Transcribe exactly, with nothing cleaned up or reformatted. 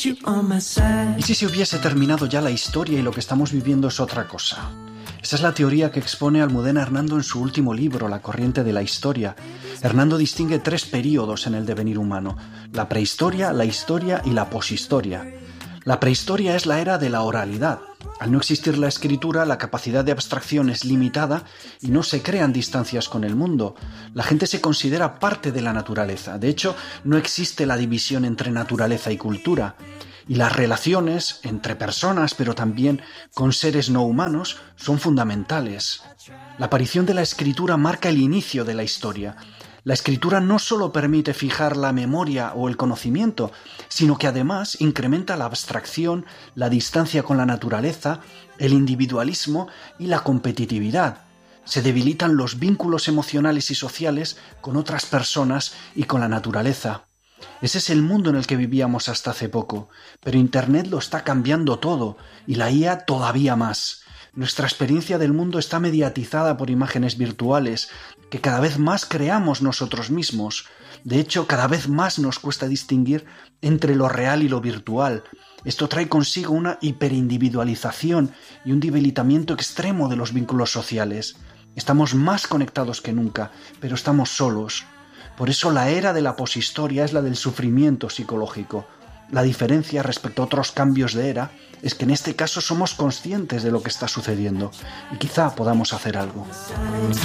¿Y si se hubiese terminado ya la historia y lo que estamos viviendo es otra cosa? Esa es la teoría que expone Almudena Hernando en su último libro, La corriente de la historia. Hernando distingue tres períodos en el devenir humano: la prehistoria, la historia y la poshistoria. La prehistoria es la era de la oralidad. Al no existir la escritura, la capacidad de abstracción es limitada y no se crean distancias con el mundo. La gente se considera parte de la naturaleza. De hecho, no existe la división entre naturaleza y cultura. Y las relaciones entre personas, pero también con seres no humanos, son fundamentales. La aparición de la escritura marca el inicio de la historia. La escritura no solo permite fijar la memoria o el conocimiento, sino que además incrementa la abstracción, la distancia con la naturaleza, el individualismo y la competitividad. Se debilitan los vínculos emocionales y sociales con otras personas y con la naturaleza. Ese es el mundo en el que vivíamos hasta hace poco, pero Internet lo está cambiando todo, y la I A todavía más. Nuestra experiencia del mundo está mediatizada por imágenes virtuales, que cada vez más creamos nosotros mismos. De hecho, cada vez más nos cuesta distinguir entre lo real y lo virtual. Esto trae consigo una hiperindividualización y un debilitamiento extremo de los vínculos sociales. Estamos más conectados que nunca, pero estamos solos. Por eso la era de la poshistoria es la del sufrimiento psicológico. La diferencia respecto a otros cambios de era es que en este caso somos conscientes de lo que está sucediendo y quizá podamos hacer algo.